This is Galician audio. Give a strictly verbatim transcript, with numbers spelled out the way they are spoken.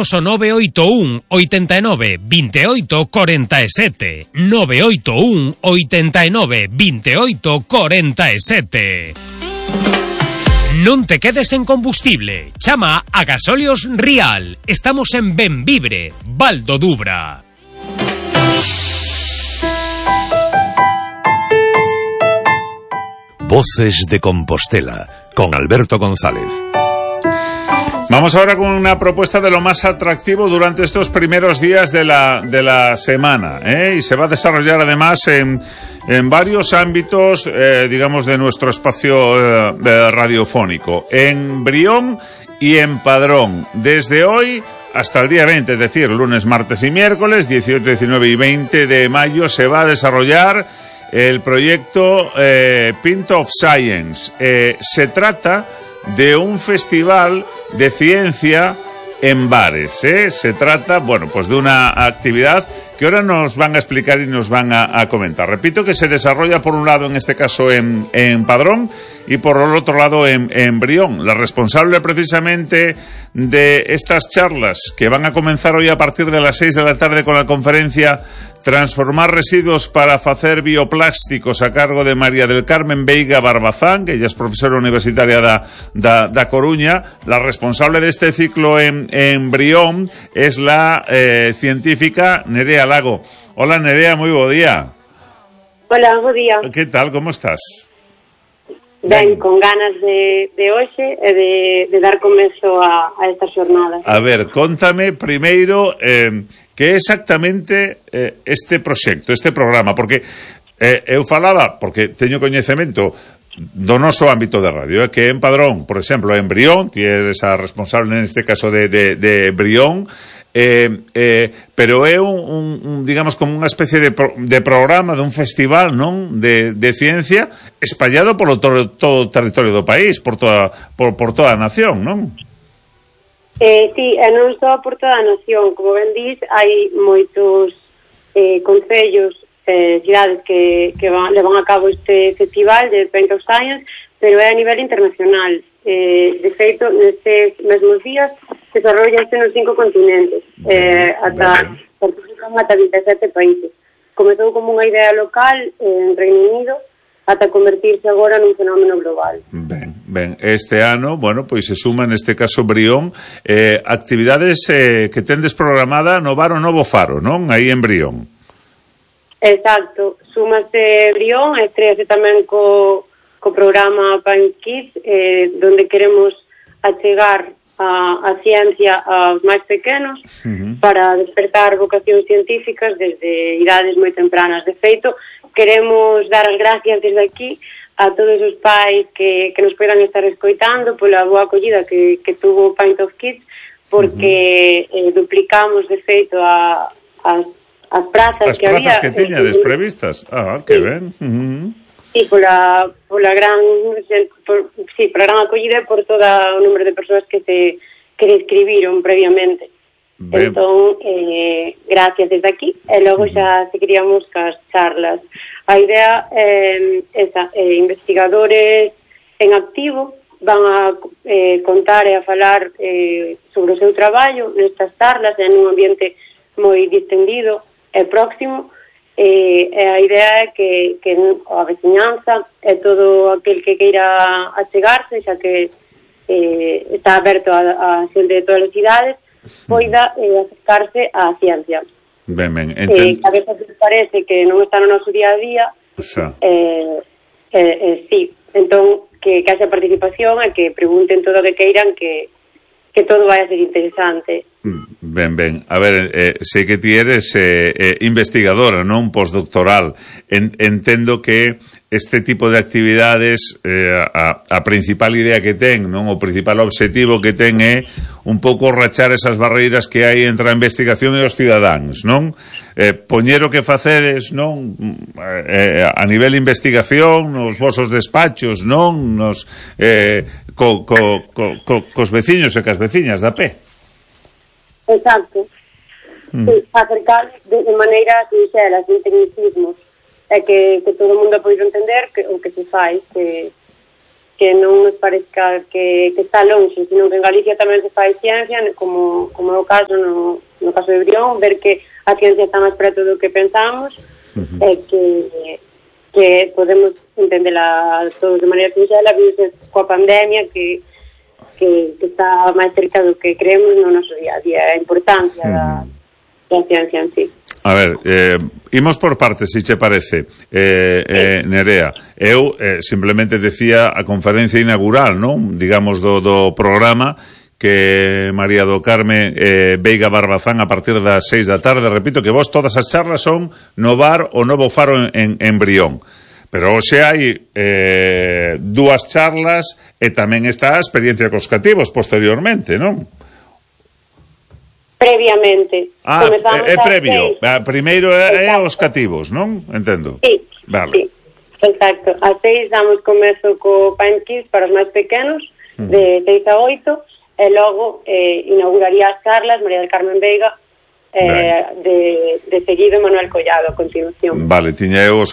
Chámanos o nove oito un, oitenta e nove, veintiocho, cuarenta e sete. nove oito un, oitenta e nove, veintiocho, cuarenta e sete. Non te quedes en combustible. Chama a Gasóleos Rial. Estamos en Benvibre, Val do Dubra. Voces de Compostela, con Alberto González. Vamos ahora con una propuesta de lo más atractivo durante estos primeros días de la, de la semana, ¿eh? Y se va a desarrollar además en, en varios ámbitos, eh, digamos, de nuestro espacio eh, radiofónico. En Brión y en Padrón. Desde hoy hasta el día veinte, es decir, lunes, martes y miércoles, dieciocho, diecinueve y veinte de mayo, se va a desarrollar el proyecto eh, Pint of Science. Eh, se trata de un festival de ciencia en bares, ¿eh? Se trata, bueno, pues de una actividad que ahora nos van a explicar y nos van a, a comentar. Repito que se desarrolla por un lado, en este caso, en, en Padrón, y por el otro lado en, en Brión. La responsable precisamente de estas charlas, que van a comenzar hoy a partir de las seis de la tarde con la conferencia Transformar residuos para facer bioplásticos, a cargo de María del Carmen Veiga Barbazán, que ella es profesora universitaria da, da, da Coruña. La responsable de este ciclo en, en Brión es la eh, científica Nerea Lago. Hola Nerea, muy bo día. Hola, bo día. ¿Qué tal, cómo estás? Ben, con ganas de, de hoxe e de, de dar comezo a, a esta xornada. A ver, contame primeiro eh, que é exactamente eh, este proxecto, este programa, porque eh, eu falaba, porque teño coñecemento do noso ámbito de radio, eh, que en Padrón, por exemplo, en Brión, ti eres a responsable neste caso de, de, de Brión, eh, eh, pero é un, un, un, digamos, como unha especie de, pro, de programa, de un festival, non, de, de ciencia espallado por todo, todo o territorio do país, por toda, por, por toda a nación, non? Eh, sí, e non só por toda a nación, como ben dís, hai moitos eh, concellos, eh, cidades que, que van, levan a cabo este festival de Pint of Science, pero é a nivel internacional. Eh, de feito, nestes mesmos días desarrollanse nos cinco continentes, eh, ata participan ata vinte e sete países. Comezou como unha idea local en Reino Unido ata convertirse agora nun fenómeno global. Ben, ben, este ano, bueno, pois se suma neste caso Brión, eh, actividades eh, que tendes programada no Bar o Novo Faro, non? Aí en Brión. Exacto, súmase Brión, estrease tamén co co programa Pint Kids, eh, donde queremos achegar a, a ciencia aos máis pequenos, uh-huh, para despertar vocacións científicas desde idades moi tempranas. De feito, queremos dar as gracias desde aquí a todos os pais que, que nos poidan estar escoitando pola boa acollida que, que tuvo Pint of Kids, porque uh-huh, eh, duplicamos de feito a, a, as prazas as que había. As había. prazas que teñades eh, previstas. Ah, que sí, ben. Uh-huh. Sí, pola, pola gran por, sí, pola gran acollida e por todo o número de persoas que se que se inscribiron previamente. Ben. Entón, eh, gracias desde aquí, e logo xa seguiríamos cas charlas. A idea é eh, esa, eh, investigadores en activo van a eh, contar e a falar eh, sobre o seu traballo nestas charlas en un ambiente moi distendido e próximo. E, e a idea é que, que a veciñanza e todo aquel que queira achegarse, xa que eh, está aberto a, a xente de todas as idades, poida eh, acercarse á ciencia. Ben, ben, eh, a veces parece que non está no noso día a día, eh, eh, eh, sí, entón que, que haxa participación e que pregunten todo o que queiran, que que todo vai a ser interesante. Ben, ben. A ver, eh, sei que ti eres eh, eh, investigadora, non postdoctoral. En, entendo que este tipo de actividades, eh, a, a principal idea que ten, non, o principal obxectivo que ten é un pouco rachar esas barreiras que hai entre a investigación e os cidadáns, non? Eh, poñer o que facedes, non, eh, a nivel investigación, nos vosos despachos, non, nos eh, co, co, co, co, cos veciños e cas veciñas da pé. Exacto. Mm. Sí, acercar de, de maneira sinxela, sin tecnicismos, é que, que todo o mundo poida entender que, o que se fai, que, que non nos parezca que, que está longe, sino que en Galicia tamén se fai ciencia, como, como é o caso no, no caso de Brión, ver que a ciencia está máis preto do que pensamos, uh-huh. e que, que podemos entendela todos de maneira sinxela, vive coa pandemia, que, que, que está máis cerca do que creemos no noso día a día, a importancia uh-huh. da, da ciencia en sí. A ver, eh, imos por partes, se che parece, eh, eh, Nerea. Eu eh, simplemente decía a conferencia inaugural, non? Digamos, do, do programa que María do Carme eh, Veiga Barbazán a partir das seis da tarde. Repito que vos todas as charlas son no bar o Novo Faro en, en, en Brión. Pero hoxe hai eh, dúas charlas e tamén está a experiencia cos cativos posteriormente, non? Previamente. Ah, é, é previo. A primeiro é, é os cativos, non? Entendo. Sí, vale. Sí, exacto. A seis damos comezo co Paint Kids para os máis pequenos, uh-huh. de seis a oito, e logo eh, inauguraría as charlas María del Carmen Veiga, eh, de, de seguido Manuel Collado a continuación. Vale, tiña eu os